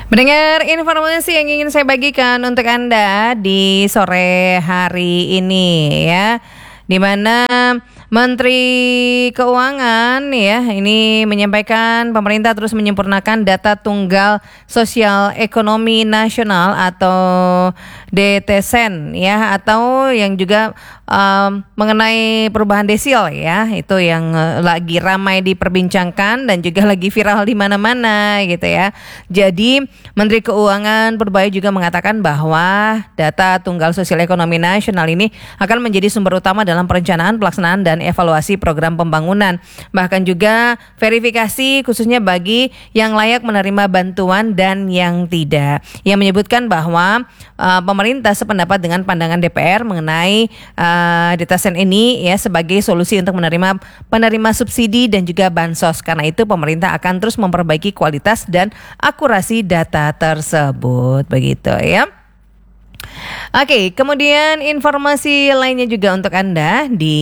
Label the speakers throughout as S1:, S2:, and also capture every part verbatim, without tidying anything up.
S1: Mendengar informasi yang ingin saya bagikan untuk Anda di sore hari ini ya, di mana Menteri Keuangan ya ini menyampaikan pemerintah terus menyempurnakan data tunggal sosial ekonomi nasional atau D T S E N ya, atau yang juga um, mengenai perubahan desil ya, itu yang uh, lagi ramai diperbincangkan dan juga lagi viral di mana-mana gitu ya. Jadi Menteri Keuangan Purbaya juga mengatakan bahwa data tunggal sosial ekonomi nasional ini akan menjadi sumber utama dalam perencanaan, pelaksanaan dan evaluasi program pembangunan, bahkan juga verifikasi khususnya bagi yang layak menerima bantuan dan yang tidak. Ia menyebutkan bahwa uh, pemerintah sependapat dengan pandangan D P R mengenai uh, D T S E N ini ya sebagai solusi untuk menerima penerima subsidi dan juga bansos. Karena itu pemerintah akan terus memperbaiki kualitas dan akurasi data tersebut, begitu ya. Oke, kemudian informasi lainnya juga untuk Anda di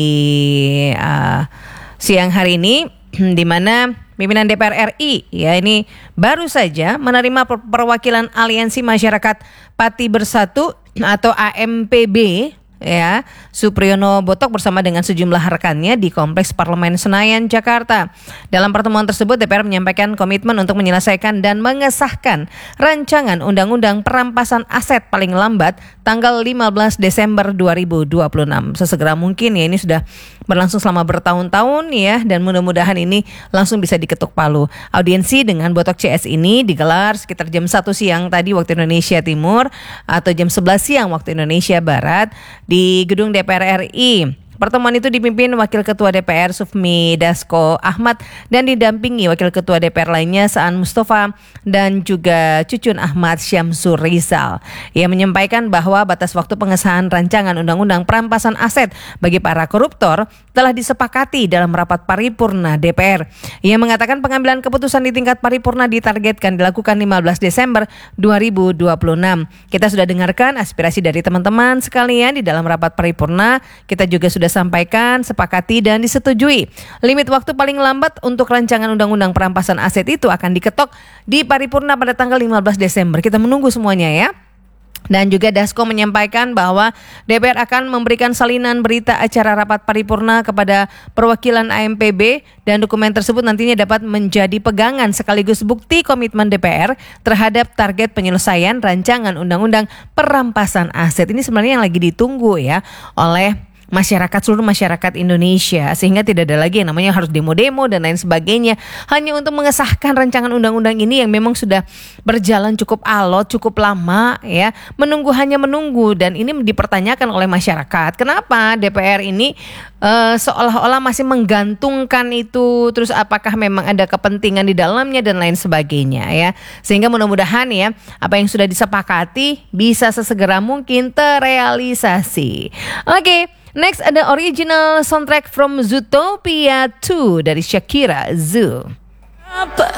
S1: uh, siang hari ini, di mana pimpinan D P R R I ya ini baru saja menerima per- perwakilan Aliansi Masyarakat Pati Bersatu atau A M P B ya, Supriyono Botok bersama dengan sejumlah rekannya di Kompleks Parlemen Senayan, Jakarta. Dalam pertemuan tersebut D P R menyampaikan komitmen untuk menyelesaikan dan mengesahkan rancangan Undang-Undang Perampasan Aset paling lambat tanggal lima belas Desember dua ribu dua puluh enam. Sesegera mungkin ya, ini sudah berlangsung selama bertahun-tahun ya, dan mudah-mudahan ini langsung bisa diketuk palu. Audiensi dengan Botok C S ini digelar sekitar jam satu siang tadi waktu Indonesia Timur atau jam sebelas siang waktu Indonesia Barat di gedung D P R R I. Pertemuan itu dipimpin Wakil Ketua D P R Sufmi Dasko Ahmad dan didampingi Wakil Ketua D P R lainnya Saan Mustafa dan juga Cucun Ahmad Syamsur Rizal. Ia menyampaikan bahwa batas waktu pengesahan rancangan Undang-Undang Perampasan Aset bagi para koruptor telah disepakati dalam rapat paripurna D P R. Ia mengatakan pengambilan keputusan di tingkat paripurna ditargetkan dilakukan lima belas Desember dua ribu dua puluh enam. Kita sudah dengarkan aspirasi dari teman-teman sekalian di dalam rapat paripurna. Kita juga sudah sampaikan, sepakati dan disetujui. Limit waktu paling lambat untuk rancangan Undang-Undang Perampasan Aset itu akan diketok di paripurna pada tanggal lima belas Desember. Kita menunggu semuanya ya. Dan juga Dasko menyampaikan bahwa D P R akan memberikan salinan berita acara rapat paripurna kepada perwakilan A M P B dan dokumen tersebut nantinya dapat menjadi pegangan sekaligus bukti komitmen D P R terhadap target penyelesaian rancangan Undang-Undang Perampasan Aset. Ini sebenarnya yang lagi ditunggu ya oleh masyarakat, seluruh masyarakat Indonesia, sehingga tidak ada lagi yang namanya harus demo-demo dan lain sebagainya hanya untuk mengesahkan rancangan undang-undang ini yang memang sudah berjalan cukup alot, cukup lama ya, menunggu hanya menunggu. Dan ini dipertanyakan oleh masyarakat, kenapa D P R ini uh, seolah-olah masih menggantungkan itu, terus apakah memang ada kepentingan di dalamnya dan lain sebagainya ya, sehingga mudah-mudahan ya apa yang sudah disepakati bisa sesegera mungkin terrealisasi. Oke, next ada original soundtrack from Zootopia two dari Shakira, Zoo.